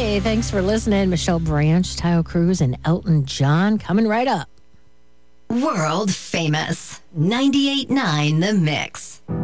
Hey, thanks for listening. Michelle Branch, Tayo Cruz, and Elton John coming right up. World famous. 98.9 The Mix.